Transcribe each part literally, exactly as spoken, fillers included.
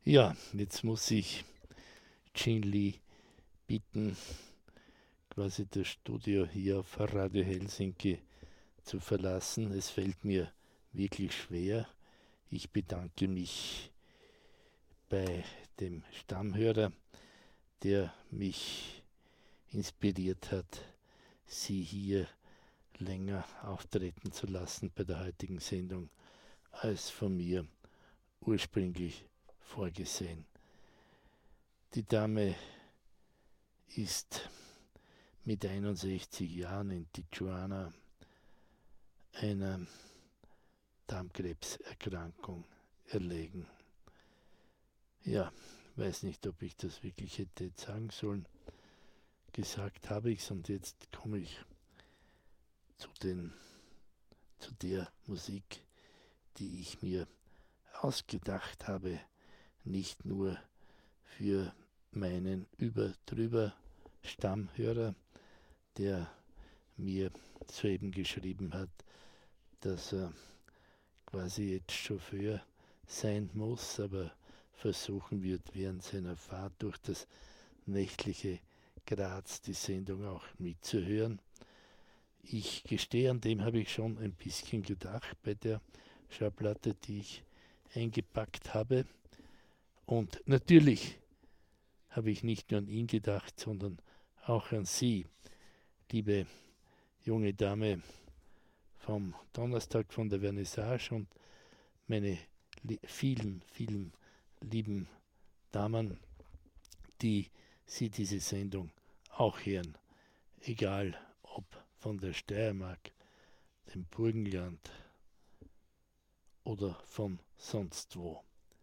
Ja, jetzt muss ich Jean Lee bitten, quasi das Studio hier auf Radio Helsinki zu verlassen. Es fällt mir wirklich schwer. Ich bedanke mich bei dem Stammhörer, der mich inspiriert hat, Sie hier länger auftreten zu lassen bei der heutigen Sendung als von mir ursprünglich vorgesehen. Die Dame ist mit einundsechzig Jahren in Tijuana einer Darmkrebserkrankung erlegen. Ja, weiß nicht, ob ich das wirklich hätte jetzt sagen sollen. Gesagt habe ich es und jetzt komme ich zu, den, zu der Musik, die ich mir ausgedacht habe, nicht nur für meinen Überdrüber Stammhörer, der mir soeben geschrieben hat, dass er quasi jetzt Chauffeur sein muss, aber versuchen wird, während seiner Fahrt durch das nächtliche Graz die Sendung auch mitzuhören. Ich gestehe, an dem habe ich schon ein bisschen gedacht bei der Schallplatte, die ich eingepackt habe. Und natürlich habe ich nicht nur an ihn gedacht, sondern auch an Sie, liebe junge Dame vom Donnerstag von der Vernissage und meine li- vielen, vielen lieben Damen, die Sie diese Sendung auch hören, egal ob von der Steiermark, dem Burgenland oder von sonst wo.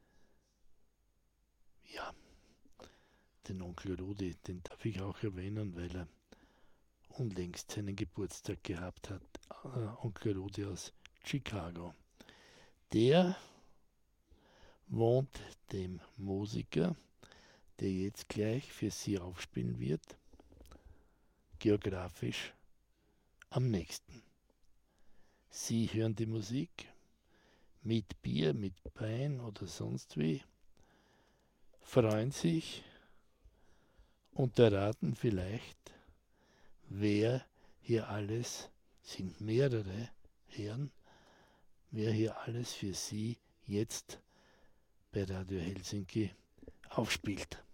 Ja, den Onkel Rudi, den darf ich auch erwähnen, weil er unlängst seinen Geburtstag gehabt hat. Äh, Onkel Rudi aus Chicago. Der wohnt dem Musiker, der jetzt gleich für Sie aufspielen wird, geografisch am nächsten. Sie hören die Musik mit Bier, mit Wein oder sonst wie, freuen sich und erraten vielleicht, wer hier alles, sind mehrere Herren, wer hier alles für Sie jetzt bei Radio Helsinki aufspielt.